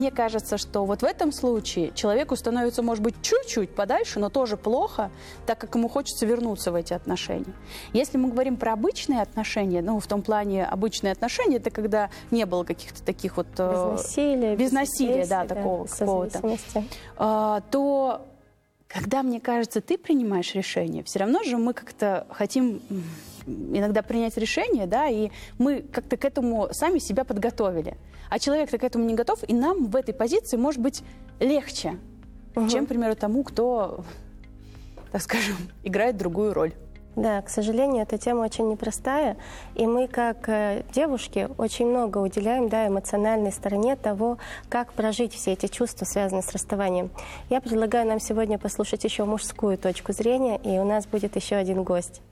Мне кажется, что вот в этом случае человеку становится, может быть, чуть-чуть подальше, но тоже плохо, так как ему хочется вернуться в эти отношения. Если мы говорим про обычные отношения, ну, в том плане обычные отношения, это когда не было каких-то таких вот... Без насилия, да, такого какого-то. То, когда, мне кажется, ты принимаешь решение, все равно же мы как-то хотим... иногда принять решение, да, и мы как-то к этому сами себя подготовили. А человек-то к этому не готов, и нам в этой позиции может быть легче, чем, к примеру, тому, кто, так скажем, играет другую роль. Да, к сожалению, эта тема очень непростая, и мы, как девушки, очень много уделяем, да, эмоциональной стороне того, как прожить все эти чувства, связанные с расставанием. Я предлагаю нам сегодня послушать еще мужскую точку зрения, и у нас будет еще один гость.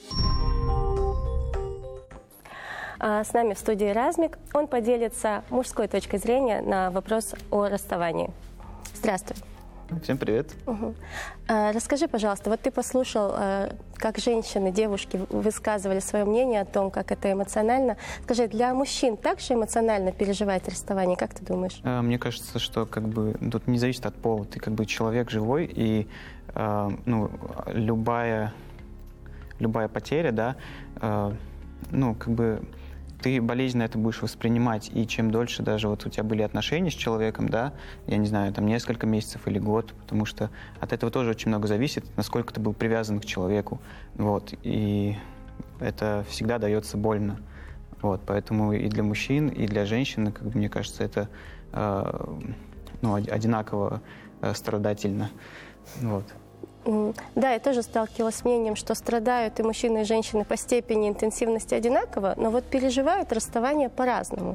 С нами в студии Размик. Он поделится мужской точкой зрения на вопрос о расставании. Здравствуй. Всем привет. Расскажи, пожалуйста, вот ты послушал, как женщины, девушки высказывали свое мнение о том, как это эмоционально. Скажи, для мужчин также эмоционально переживать расставание, как ты думаешь? Мне кажется, что как бы тут не зависит от пола. Ты как бы человек живой, и ну, любая потеря, да, ну, как бы ты болезненно это будешь воспринимать, и чем дольше даже вот у тебя были отношения с человеком, да, я не знаю, там несколько месяцев или год, потому что от этого тоже очень много зависит, насколько ты был привязан к человеку, вот, и это всегда дается больно, вот, поэтому и для мужчин, и для женщин, как бы, мне кажется, это ну, одинаково страдательно, вот. Да, я тоже сталкивалась с мнением, что страдают и мужчины, и женщины по степени интенсивности одинаково, но вот переживают расставание по-разному.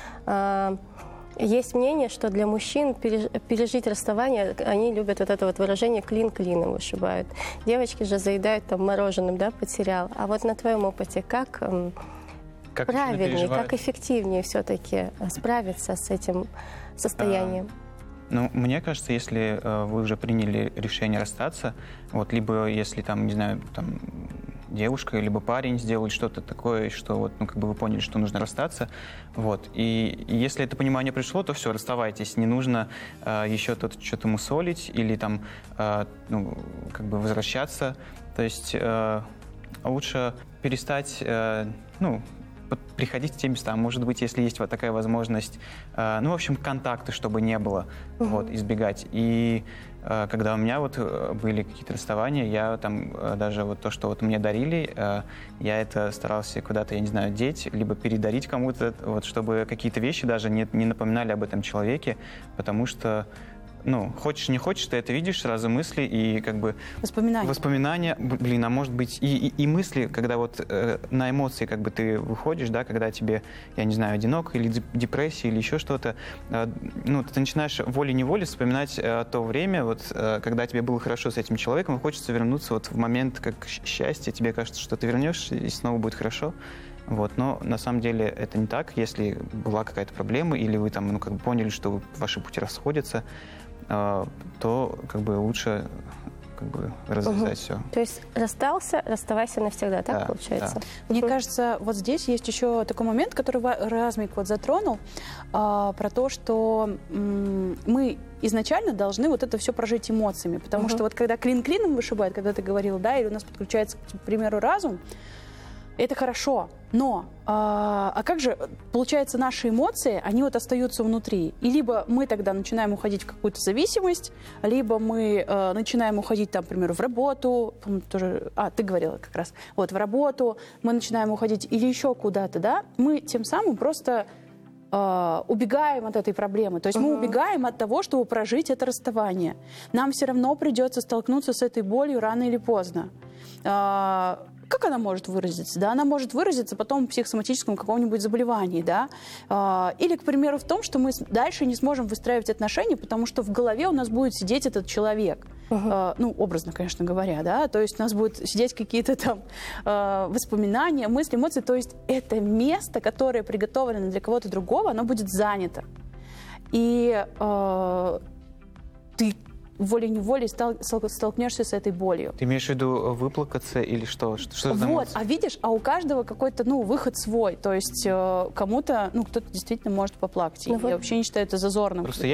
Есть мнение, что для мужчин пережить расставание, они любят вот это вот выражение «клин клином вышибают». Девочки же заедают там мороженым, да, под сериал. А вот на твоем опыте как правильнее, как эффективнее все-таки справиться с этим состоянием? Ну, мне кажется, если вы уже приняли решение расстаться, вот, либо если там, не знаю, там девушка либо парень сделали что-то такое, что вот, ну, как бы вы поняли, что нужно расстаться, вот, и если это понимание пришло, то все, расставайтесь, не нужно еще тут что-то мусолить или там, ну, как бы возвращаться, то есть лучше перестать, ну, приходить в те места, может быть, если есть вот такая возможность, ну, в общем, контакты, чтобы не было, вот, избегать. И когда у меня вот были какие-то расставания, я там даже вот то, что вот мне дарили, я это старался куда-то, я не знаю, деть, либо передарить кому-то, вот, чтобы какие-то вещи даже не напоминали об этом человеке, потому что, ну, хочешь, не хочешь, ты это видишь, сразу мысли и как бы... Воспоминания, блин, а может быть и мысли, когда вот на эмоции как бы ты выходишь, да, когда тебе, я не знаю, одинок или депрессия или еще что-то, ну, ты начинаешь волей-неволей вспоминать то время, вот, когда тебе было хорошо с этим человеком, и хочется вернуться вот в момент как счастья, тебе кажется, что ты вернешься и снова будет хорошо. Вот, но на самом деле это не так. Если была какая-то проблема или вы там, ну, как бы поняли, что ваши пути расходятся, то как бы лучше как бы развязать все. То есть расстался, расставайся навсегда, так, да, получается? Да. Мне кажется, вот здесь есть еще такой момент, который Размик вот затронул, про то, что мы изначально должны вот это все прожить эмоциями, потому что вот когда клин клином вышибает, когда ты говорил, да, или у нас подключается, к примеру, разум, это хорошо, но как же, получается, наши эмоции, они вот остаются внутри. И либо мы тогда начинаем уходить в какую-то зависимость, либо мы начинаем уходить, там, к примеру, в работу, тоже, ты говорила как раз, вот, в работу, мы начинаем уходить или еще куда-то, да, мы тем самым просто убегаем от этой проблемы. То есть мы убегаем от того, чтобы прожить это расставание. Нам все равно придется столкнуться с этой болью рано или поздно. Как она может выразиться? Да, она может выразиться потом в психосоматическом каком-нибудь заболевании, да? Или, к примеру, в том, что мы дальше не сможем выстраивать отношения, потому что в голове у нас будет сидеть этот человек. Ну, образно, конечно говоря, да? То есть у нас будут сидеть какие-то там воспоминания, мысли, эмоции. То есть это место, которое приготовлено для кого-то другого, оно будет занято. И ты волей-неволей столкнешься с этой болью. Ты имеешь в виду выплакаться или что? Что вот, а видишь, у каждого какой-то, ну, выход свой. То есть кому-то, ну, кто-то действительно может поплакать. Я вообще не считаю это зазорным. Просто